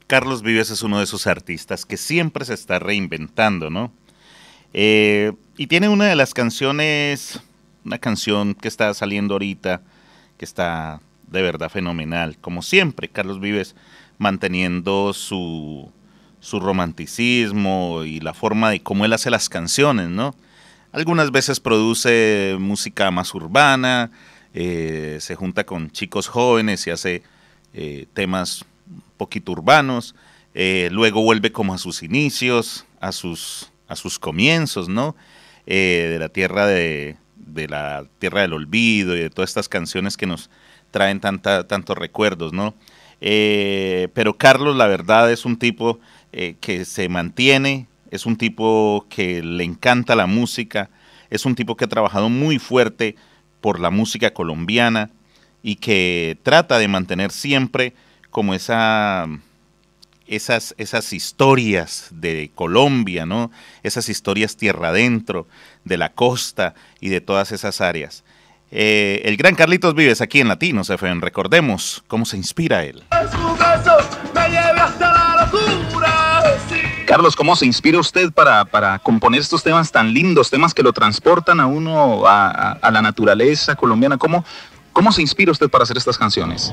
Carlos Vives es uno de esos artistas que siempre se está reinventando, ¿no? Y tiene una de las canciones, una canción que está saliendo ahorita, que está de verdad fenomenal. Como siempre, Carlos Vives manteniendo su romanticismo y la forma de cómo él hace las canciones, ¿no? Algunas veces produce música más urbana, se junta con chicos jóvenes y hace temas un poquito urbanos, luego vuelve como a sus inicios, a sus comienzos, ¿no? De la tierra del olvido y de todas estas canciones que nos traen tantos recuerdos, ¿no? Pero Carlos, la verdad, es un tipo que se mantiene, es un tipo que le encanta la música, es un tipo que ha trabajado muy fuerte por la música colombiana y que trata de mantener siempre como esas historias de Colombia, ¿no? Esas historias tierra adentro, de la costa y de todas esas áreas. El gran Carlitos Vives aquí en Latinos FM. Recordemos cómo se inspira él. Carlos, ¿cómo se inspira usted para componer estos temas tan lindos, temas que lo transportan a uno a la naturaleza colombiana? ¿Cómo se inspira usted para hacer estas canciones?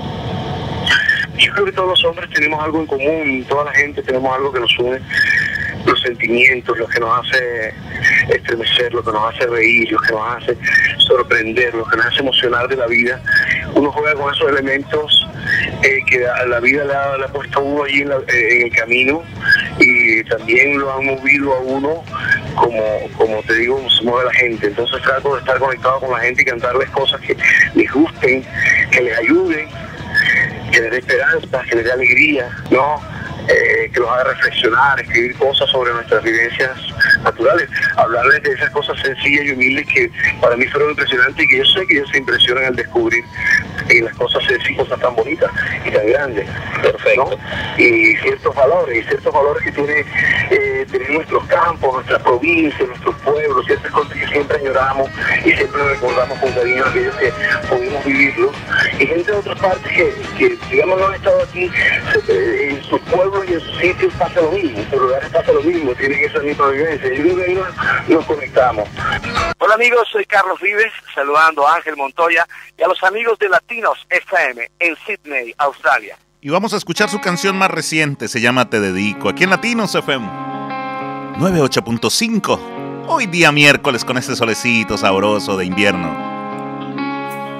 Yo creo que todos los hombres tenemos algo en común, toda la gente tenemos algo que nos une, los sentimientos, lo que nos hace estremecer, lo que nos hace reír, lo que nos hace sorprender, lo que nos hace emocionar de la vida. Uno juega con esos elementos que la vida le ha puesto a uno allí en el camino, y también lo han movido a uno, como te digo, se mueve la gente. Entonces trato de estar conectado con la gente y cantarles cosas que les gusten, que les ayuden, que les dé esperanza, que les dé alegría, ¿no? Que los haga reflexionar, escribir cosas sobre nuestras vivencias naturales, hablarles de esas cosas sencillas y humildes que para mí fueron impresionantes y que yo sé que ellos se impresionan al descubrir las cosas sencillas, cosas tan bonitas y tan grandes. Perfecto. ¿No? Y ciertos valores que tiene nuestros campos, nuestras provincias, nuestros pueblos, ciertas cosas que siempre añoramos y siempre recordamos con cariño a aquellos que pudimos vivirlo. Y gente de otras partes que digamos, no han estado aquí, en sus pueblos y en sus sitios pasa lo mismo, en sus lugares pasa lo mismo, tienen esa misma vivencia. Yo creo que ahí nos conectamos. Hola amigos, soy Carlos Vives, saludando a Ángel Montoya y a los amigos de Latinos FM en Sydney, Australia. Y vamos a escuchar su canción más reciente, se llama Te Dedico, aquí en Latinos FM 98.5. Hoy día miércoles con este solecito sabroso de invierno.